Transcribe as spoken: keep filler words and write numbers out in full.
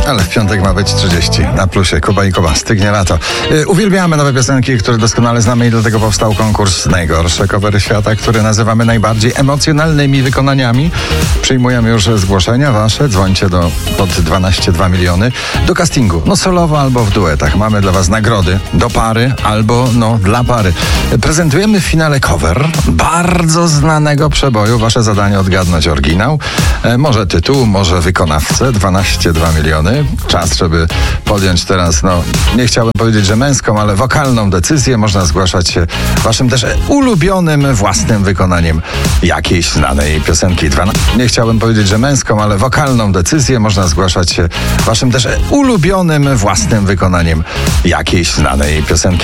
Ale w piątek ma być trzydzieści. Na plusie Kuba i Kuba. Stygnie lato. Yy, uwielbiamy nowe piosenki, które doskonale znamy i dlatego powstał konkurs Najgorsze covery świata, który nazywamy najbardziej emocjonalnymi wykonaniami. Przyjmujemy już zgłoszenia wasze. Dzwońcie do pod dwanaście dwa miliony. Do castingu. No solowo albo w duetach. Mamy dla was nagrody. Do pary albo no dla pary. Prezentujemy w finale cover bardzo znanego przeboju. Wasze zadanie odgadnąć oryginał. E, może tytuł, może wykonawcę. dwanaście dwa miliony. Czas, żeby podjąć teraz, no nie chciałbym powiedzieć, że męską, ale wokalną decyzję. Można zgłaszać się waszym też ulubionym własnym wykonaniem jakiejś znanej piosenki. Nie chciałbym powiedzieć, że męską, ale wokalną decyzję. Można zgłaszać się waszym też ulubionym własnym wykonaniem jakiejś znanej piosenki.